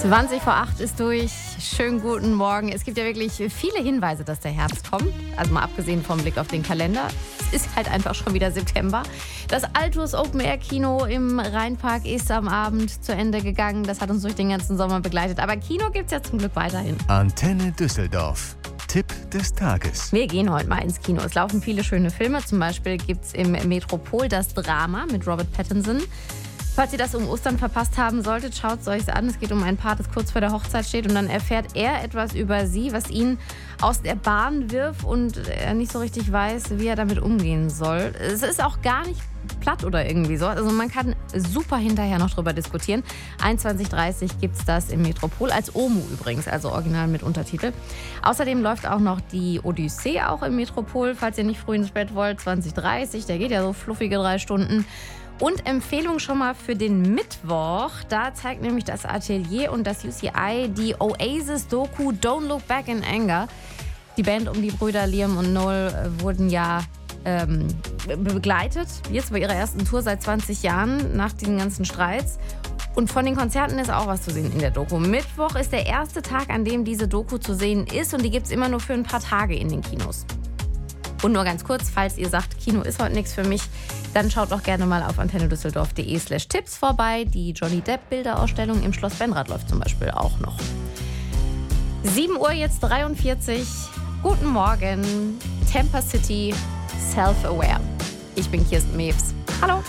20 vor 8 ist durch. Schönen guten Morgen. Es gibt ja wirklich viele Hinweise, dass der Herbst kommt. Also mal abgesehen vom Blick auf den Kalender. Es ist halt einfach schon wieder September. Das Altus Open Air Kino im Rheinpark ist am Abend zu Ende gegangen. Das hat uns durch den ganzen Sommer begleitet. Aber Kino gibt es ja zum Glück weiterhin. Antenne Düsseldorf. Tipp des Tages. Wir gehen heute mal ins Kino. Es laufen viele schöne Filme. Zum Beispiel gibt es im Metropol das Drama mit Robert Pattinson. Falls ihr das um Ostern verpasst haben solltet, schaut es euch an. Es geht um ein Paar, das kurz vor der Hochzeit steht und dann erfährt er etwas über sie, was ihn aus der Bahn wirft und er nicht so richtig weiß, wie er damit umgehen soll. Es ist auch gar nicht platt oder irgendwie so. Also man kann super hinterher noch drüber diskutieren. 21:30 gibt es das im Metropol, als OMU übrigens, also original mit Untertitel. Außerdem läuft auch noch die Odyssee auch im Metropol, falls ihr nicht früh ins Bett wollt, 20:30. Der geht ja so fluffige 3 Stunden. Und Empfehlung schon mal für den Mittwoch. Da zeigt nämlich das Atelier und das UCI die Oasis-Doku Don't Look Back in Anger. Die Band um die Brüder Liam und Noel wurden ja begleitet, jetzt bei ihrer ersten Tour seit 20 Jahren, nach diesen ganzen Streits. Und von den Konzerten ist auch was zu sehen in der Doku. Mittwoch ist der erste Tag, an dem diese Doku zu sehen ist und die gibt es immer nur für ein paar Tage in den Kinos. Und nur ganz kurz, falls ihr sagt, Kino ist heute nichts für mich, dann schaut doch gerne mal auf antennedüsseldorf.de/Tipps vorbei. Die Johnny Depp Bilderausstellung im Schloss Benrath läuft zum Beispiel auch noch. 7 Uhr jetzt 43. Guten Morgen. Temper City, Self-Aware. Ich bin Kirsten Mewes. Hallo.